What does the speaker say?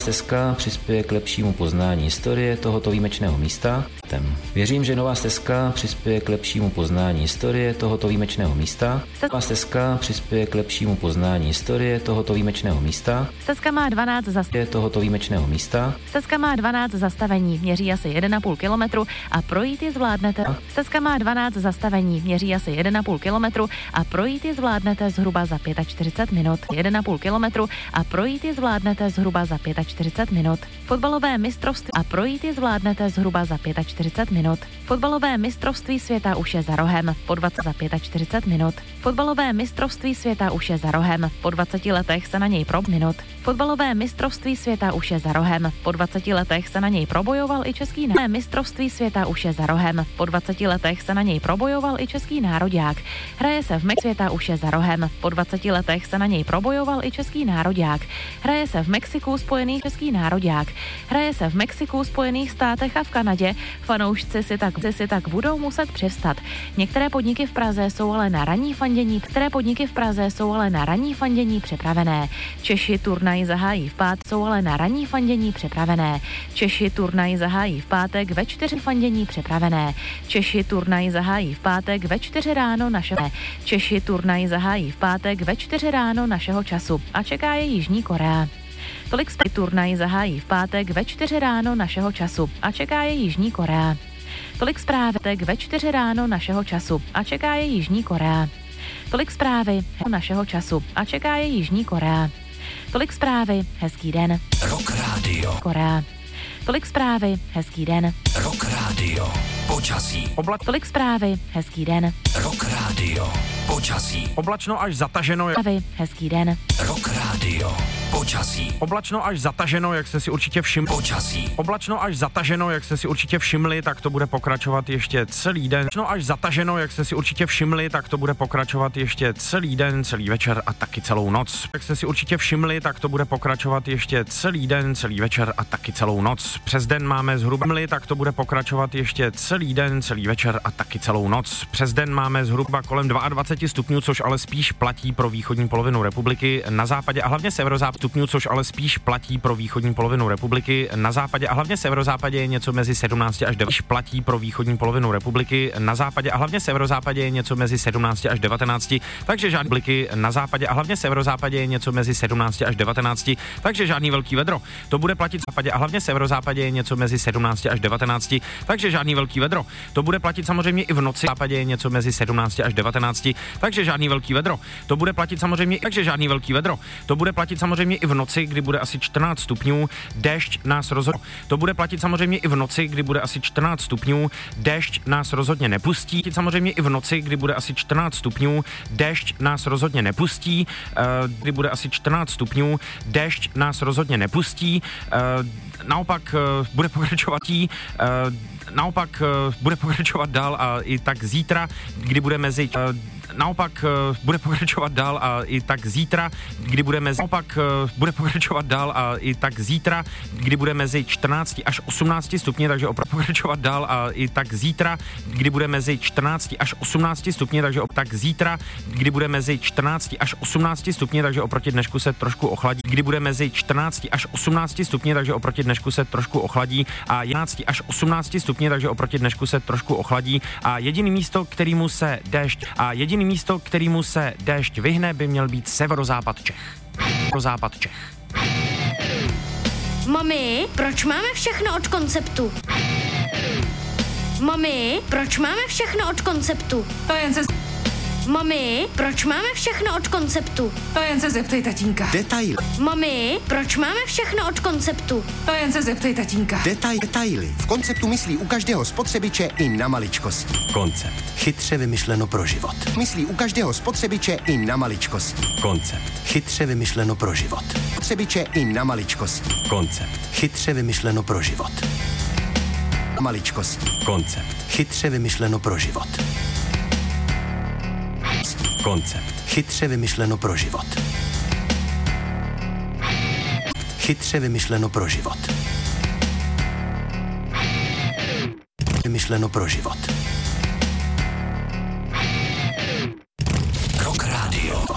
stezka přispěje k lepšímu poznání historie tohoto výjimečného místa. Věřím, že nová stezka přispěje k lepšímu poznání historie tohoto výjimečného místa. Nová stezka přispěje k lepšímu poznání historie tohoto výjimečného místa. Stezka má 12 tohoto výjimečného místa. Stezka má 12 zastavení, měří asi 1,5 kilometru a projít je zvládnete. Stezka má 12 zastavení, měří asi 1,5 kilometru a projít je zvládnete zhruba za 45 minut. 1,5 kilometru a projít je zvládnete zhruba za 45 minut. Fotbalové mistrovství a projít je zvládnete zhruba za 45 minut. Fotbalové mistrovství světa už je za rohem, po 20 za 45 minut. Fotbalové mistrovství světa už je za rohem, po 20 letech se na něj minut. Fotbalové mistrovství světa už je za rohem, po 20 letech se na něj probojoval i český mistrovství světa už je za rohem, po 20 letech se na něj probojoval i český nároďák. Hraje se v světa už je za rohem, po 20 letech se na něj probojoval i český nároďák. Hraje se v Mexiku spojených český nároďák. Hraje se v Mexiku, Spojených státech a v Kanadě. Fanoušci si tak budou muset přivstat. Některé podniky v Praze jsou ale na ranní fandění připravené. Češi turnaj zahájí v pátek, jsou ale na ranní fandění připravené. Češi turnaj zahájí v pátek ve 4 fandění připravené. Češi turnaj zahájí v pátek ve 4 ráno našeho. Češi turnaj zahájí v pátek ve 4 ráno našeho času a čeká je Jižní Korea. Tolik turnaj zahájí v pátek ve 4 ráno našeho času a čeká je Jižní Korea. Tolik zprátek ve 4 ráno našeho času a čeká je Jižní Korea. Tolik zprávy našeho času a čeká je Jižní Korea. Tolik zprávy, hezký den. Rock Radio. Korea. Tolik zprávy, hezký den. Rock Radio. Počasí. Tolik zprávy, hezký den. Rock Radio. Počasí. Oblačno až zataženo. Hezký den. Rock Radio. Počasí. Oblačno až zataženo, jak jste si určitě všimli. Počasí. Oblačno až zataženo, jak jste si určitě všimli, tak to bude pokračovat ještě celý den. Oblačno až zataženo, jak jste si určitě všimli, tak to bude pokračovat ještě celý den, celý večer a taky celou noc. Jak jste si určitě všimli, tak to bude pokračovat ještě celý den, celý večer a taky celou noc. Přes den máme zhruba tak to bude pokračovat ještě celý den, celý večer a taky celou noc. Přes den máme zhruba kolem 22 stupňů, což ale spíš platí pro východní polovinu republiky. Na západě a hlavně severozápadě stupňů, což ale spíš platí pro východní polovinu republiky. Na západě a hlavně severozápadě je něco mezi 17 až 19. Platí pro východní polovinu republiky. Na západě a hlavně severozápadě je něco mezi 17 až 19. Takže žádný bliky. Na západě a hlavně severozápadě je něco mezi 17 až 19. Takže žádný velký vedro. To bude platit v západě a hlavně severozápadě je něco mezi 17 až 19. Takže žádný velký vedro. To bude platit samozřejmě i v noci. V západě je něco mezi 17 až 19. Takže žádný velký vedro. To bude platit samozřejmě, takže žádný velký vedro. To bude platit samozřejmě i v noci, kdy bude asi 14 stupňů, déšť nás rozhodně. To bude platit samozřejmě i v noci, kdy bude asi 14 stupňů, déšť nás rozhodně nepustí. Samozřejmě i v noci, kdy bude asi 14 stupňů, déšť nás rozhodně nepustí. Kdy bude asi 14 stupňů, déšť nás rozhodně nepustí. Naopak bude pokračovat bude pokračovat dál a i tak zítra, kdy bude mezi naopak bude pokračovat dál a i tak zítra, kdy bude mezi naopak bude pokračovat dál a i tak zítra, kdy bude mezi 14 až 18 stupně, takže pokračovat dál a i tak zítra, kdy bude mezi 14 až 18 stupně, takže tak zítra, kdy bude mezi 14 až 18 stupně, takže oproti dnešku se trošku ochladí, kdy bude mezi 14 až 18 stupně, takže oproti dnešku se trošku ochladí a 11 až 18 stupně, takže oproti dnešku se trošku ochladí a jediný místo, kterému se déšť vyhne, by měl být severozápad Čech. Severozápad Čech. Mami, proč máme všechno od konceptu? Mami, proč máme všechno od konceptu? To jen se... Mami, proč máme všechno od konceptu? To jen se zeptej tatínka. Detaily. Mami, proč máme všechno od konceptu? To jen se zeptej tatínka. Detaily. V konceptu myslí u každého spotřebiče i na maličkosti. Koncept. Chytře vymyšleno pro život. Myslí u každého spotřebiče i na maličkosti. Koncept. Chytře vymyšleno pro život. Spotřebiče i na maličkosti. Koncept. Chytře vymyšleno pro život. Maličkosti. Koncept. Chytře vymyšleno pro život. Koncept. Chytře vymyšleno pro život. Chytře vymyšleno pro život. Vymyšleno pro život.